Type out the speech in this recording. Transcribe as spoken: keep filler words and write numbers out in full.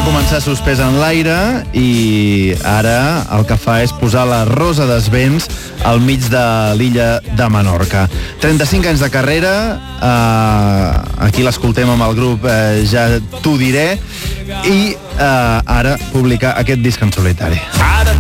començar suspès en l'aire i ara el que fa és posar la Rosa dels Vents al mig de l'illa de Menorca. trenta-cinc anys de carrera, eh, aquí l'escoltem amb el grup eh, Ja t'ho diré, i eh, ara publicar aquest disc en solitari.